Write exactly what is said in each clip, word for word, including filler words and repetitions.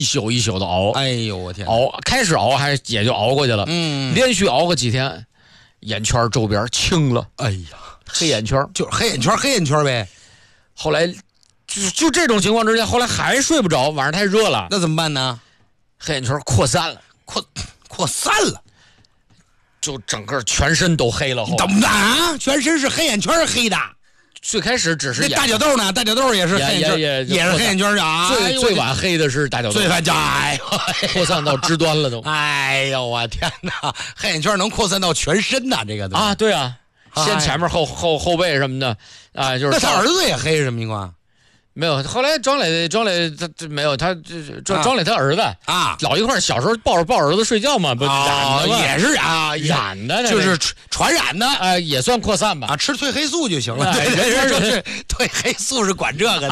一宿一宿的熬。 哎呦我天， 熬开始熬还也就熬过去了， 嗯， 连续熬个几天，眼圈周边青了， 哎呀， 黑眼圈就是黑眼圈，黑眼圈呗。 后来就就这种情况之下，后来还睡不着，晚上太热了， 那怎么办呢？ 黑眼圈扩散了， 扩扩散了， 就整个全身都黑了。后怎么啊？全身是黑眼圈黑的。 最开始只是那大脚豆呢？大脚豆也是黑眼圈， 也也也是黑眼圈啊。 最、 哎、 最晚黑的是大脚豆， 最晚就哎呦，扩散到肢端了都。 哎呦我天哪！黑眼圈能扩散到全身呐，这个都啊，对啊，先前面后后后背什么的啊，就是。 那他儿子也黑是什么情况？ 没有，后来庄磊庄磊他这没有，他庄庄磊他儿子啊， 老一块小时候抱着抱儿子睡觉嘛，不啊染的吗？ 也是啊， 染的， 就是传染的啊，也算扩散吧。 啊，吃褪黑素就行了。对，人说是褪黑素是管这个的。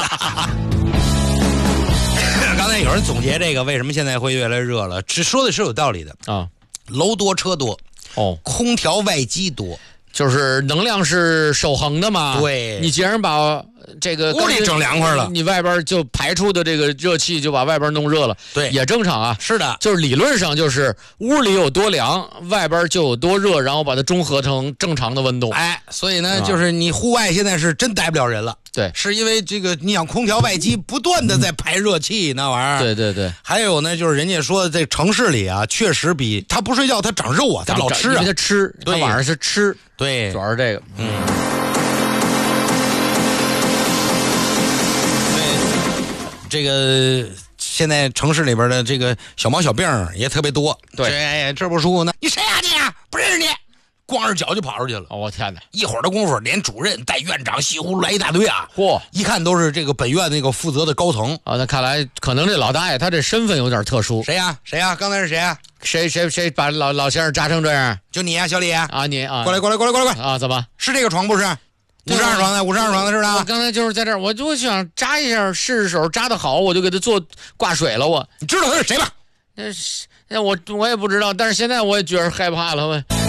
刚才有人总结这个为什么现在会越来越热了，这说的是有道理的啊， 楼多车多， 哦， 空调外机多。 就是能量是守恒的嘛， 对， 你既然把这个屋里整凉快了， 你外边就排出的这个热气就把外边弄热了， 对， 也正常啊。 是的， 就是理论上就是屋里有多凉，外边就有多热，然后把它中和成正常的温度。 哎，所以呢，就是你户外现在是真待不了人了。 对， 是因为这个你想空调外机不断的在排热气，那玩意儿。 对对对。 还有呢，就是人家说在城市里啊，确实比他不睡觉他长肉啊，他老吃啊， 因为他吃，他晚上是吃。 对， 主要是这个， 嗯，对，这个现在城市里边的这个小毛小病也特别多。 对， 这这不舒服呢，你谁呀、啊、你呀？不认识你，光着脚就跑出去了。 哦，我天哪！ 一会儿的功夫，连主任带院长稀呼噜来一大堆啊！ 嚯， 一看都是这个本院那个负责的高层啊。那看来可能这老大爷他这身份有点特殊。 谁呀、啊？谁呀、啊？刚才是谁呀、啊？ 谁谁谁把老老先生扎成这样？ 就你呀、啊，小李啊，你啊， 过来过来过来过来啊！怎么是这个床不是？五十二床的，五十二床的是吧？ 我刚才就是在这儿，我就想扎一下，试试手，扎的好，我就给他做挂水了。我， 你知道他是谁吧？ 那是，那我我也不知道，但是现在我也觉得害怕了。我。